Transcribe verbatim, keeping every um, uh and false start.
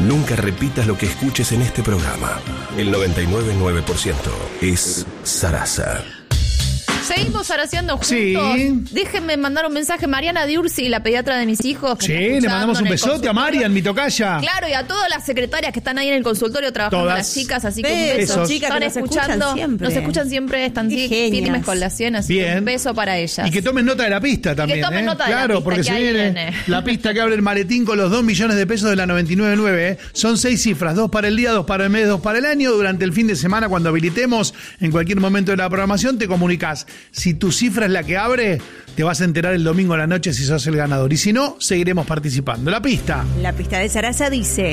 Nunca repitas lo que escuches en este programa. El noventa y nueve punto nueve por ciento es Sarasa. Seguimos araciando juntos. Sí. Déjenme mandar un mensaje. Mariana Diursi, la pediatra de mis hijos. Sí, le mandamos un besote a Marian, mi tocaya. Claro, y a todas las secretarias que están ahí en el consultorio trabajando, Todas. las chicas, así que un Besos. beso. Chicas Están que nos escuchando, escuchan siempre. nos escuchan siempre, están Qué genias. firmes con la cien, así que Bien. un beso para ellas. Y que tomen nota de la pista también. tomen ¿eh? nota de la claro, pista porque que se ahí viene, viene. la pista que abre el maletín con los dos millones de pesos de la noventa y nueve punto nueve. ¿eh? Son seis cifras, dos para el día, dos para el mes, dos para el año. Durante el fin de semana, cuando habilitemos, en cualquier momento de la programación, te comunicas. Si tu cifra es la que abre, te vas a enterar el domingo a la noche si sos el ganador. Y si no, seguiremos participando. La pista. La pista de Sarasa dice...